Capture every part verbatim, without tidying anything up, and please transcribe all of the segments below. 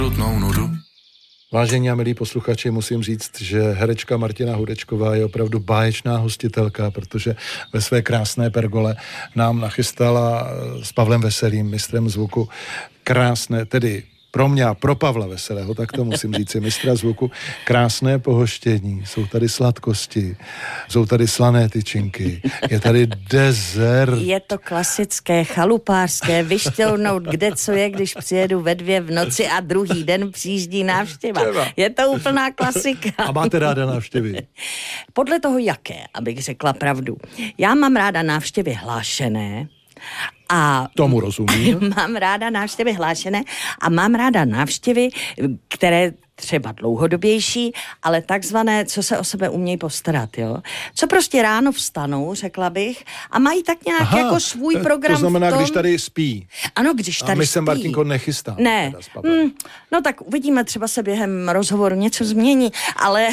Vážení a milí posluchači, musím říct, že herečka Martina Hudečková je opravdu báječná hostitelka, protože ve své krásné pergole nám nachystala s Pavlem Veselým, mistrem zvuku, krásné, tedy pro mě a pro Pavla Veselého, tak to musím říct, mistra zvuku, krásné pohoštění, jsou tady sladkosti, jsou tady slané tyčinky, je tady dezert. Je to klasické, chalupářské, vyšťouhnout kde co je, když přijedu ve dvě v noci a druhý den přijíždí návštěva. Je to úplná klasika. A máte ráda návštěvy? Podle toho jaké, abych řekla pravdu. Já mám ráda návštěvy hlášené, a tomu rozumím. Mám ráda návštěvy hlášené a mám ráda návštěvy, které třeba dlouhodobější, ale takzvané, co se o sebe umějí postarat, jo. Co prostě ráno vstanou, řekla bych, a mají tak nějak Aha, jako svůj program. To znamená, v tom, když tady spí. Ano, když tady spí. A my se, Martinko, nechystám. Ne. Hmm, no tak uvidíme, třeba se během rozhovoru něco změní, ale...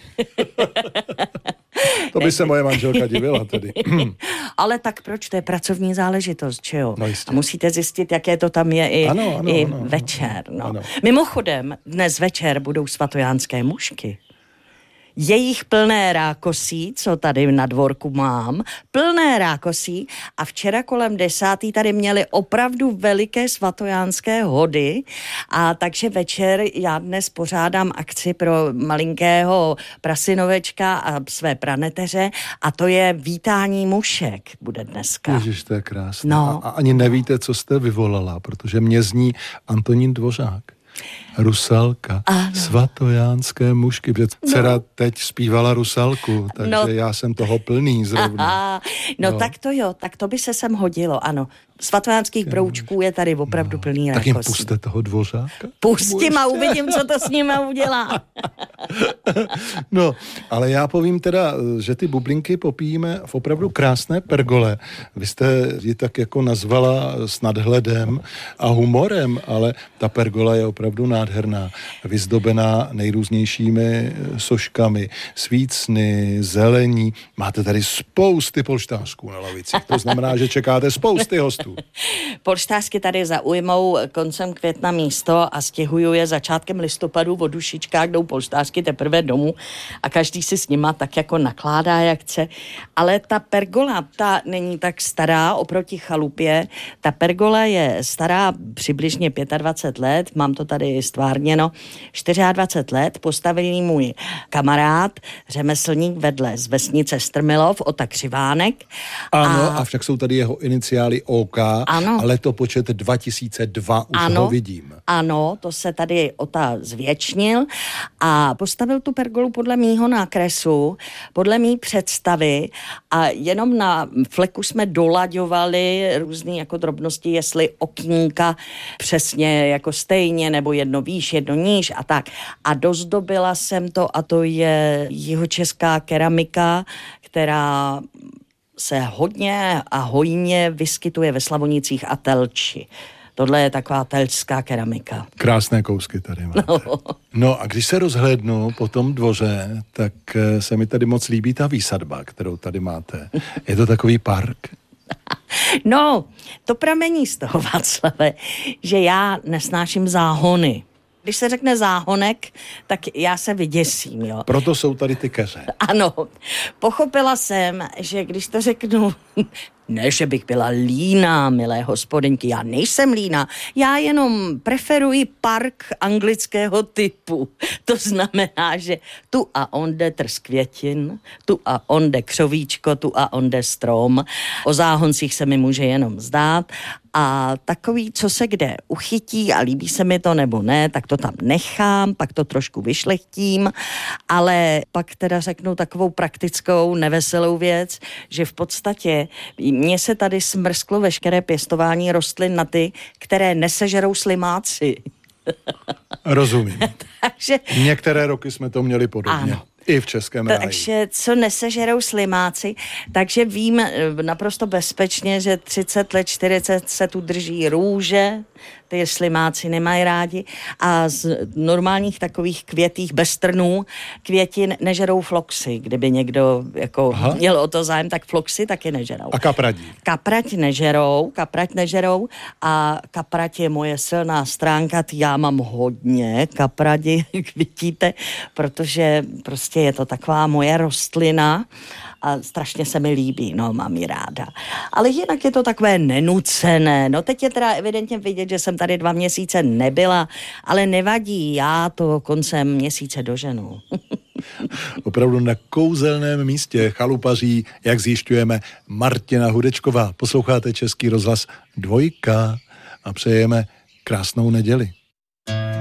To by se moje manželka divila tedy. Ale tak proč? To je pracovní záležitost, že jo? No a musíte zjistit, jaké to tam je i, ano, ano, i ano, večer. No. Ano. Mimochodem, dnes večer budou svatojánské mušky. Jejich plné rákosí, co tady na dvorku mám, plné rákosí a včera kolem desátý tady měli opravdu veliké svatojánské hody a takže večer já dnes pořádám akci pro malinkého prasinovečka a své praneteře a to je vítání mušek, bude dneska. Ježiš, to je krásné. No. A, a ani nevíte, co jste vyvolala, protože mě zní Antonín Dvořák. Rusalka, ano. Svatojánské mušky, protože dcera no. teď zpívala Rusalku, takže no. já jsem toho plný zrovna. Aha. No, no tak to jo, tak to by se sem hodilo, ano. Svatojánských broučků je tady opravdu no. plný rákosí. Tak jim puste toho Dvořáka? Pustím a uvidím, co to s nima udělá. No, ale já povím teda, že ty bublinky popíjíme v opravdu krásné pergole. Vy jste ji tak jako nazvala s nadhledem a humorem, ale ta pergola je opravdu nádherná, vyzdobená nejrůznějšími soškami, svícny, zelení. Máte tady spousty polštářků na lavicích. To znamená, že čekáte spousty hostů. Polštářky tady zaujmou koncem května místo a stěhuju je začátkem listopadu, o dušičkách jdou polštářky teprve domů a každý si s nima tak jako nakládá, jak chce. Ale ta pergola, ta není tak stará oproti chalupě. Ta pergola je stará přibližně dvacet pět let, mám to tady stvárněno, dvacet čtyři let, postavil můj kamarád, řemeslník vedle z vesnice Strmilov, Ota Křivánek. Ano, a, a však jsou tady jeho iniciály ó ká, ano. ale to počet dva tisíce dva už ano, ho vidím. Ano, to se tady Ota zvětšnil a postavil tu pergolu podle mýho nákresu, podle mý představy a jenom na fleku jsme dolaďovali různý jako drobnosti, jestli okýnka přesně jako stejně, nebo jedno výš, jedno níž a tak. A dozdobila jsem to a to je jihočeská keramika, která se hodně a hojně vyskytuje ve Slavonicích a Telči. Tohle je taková telčská keramika. Krásné kousky tady máte. No. no a když se rozhlédnu po tom dvoře, tak se mi tady moc líbí ta výsadba, kterou tady máte. Je to takový park? No, to pramení z toho, Václave, že já nesnáším záhony. Když se řekne záhonek, tak já se vyděsím, jo. Proto jsou tady ty keře. Ano, pochopila jsem, že když to řeknu, ne, že bych byla líná, milé hospodyňky, já nejsem líná, já jenom preferuji park anglického typu. To znamená, že tu a onde trs květin, tu a onde křovíčko, tu a onde strom. O záhoncích se mi může jenom zdát a takový, co se kde uchytí a líbí se mi to nebo ne, tak to tam nechám, pak to trošku vyšlechtím, ale pak teda řeknu takovou praktickou, neveselou věc, že v podstatě mně se tady smrsklo veškeré pěstování rostlin na ty, které nesežerou slimáci. Rozumím. Takže... Některé roky jsme to měli podobně. Ano. I v Českém ráji. Takže co nesežerou slimáci, takže vím naprosto bezpečně, že třicet let, čtyřicet se tu drží růže, ty slimáci nemají rádi a z normálních takových květých bez trnů květin nežerou floxy. Kdyby někdo jako Aha. měl o to zájem, tak floxy taky nežerou. A kapradí? Kaprať nežerou, kaprať nežerou a kaprať je moje silná stránka, já mám hodně kapradi, jak vidíte, protože prostě je to taková moje rostlina a strašně se mi líbí, no, mám ji ráda. Ale jinak je to takové nenucené. No teď je teda evidentně vidět, že jsem tady dva měsíce nebyla, ale nevadí, já to koncem měsíce doženu. Opravdu na kouzelném místě chalupaří, jak zjišťujeme, Martina Hudečková. Posloucháte Český rozhlas Dvojka a přejeme krásnou neděli.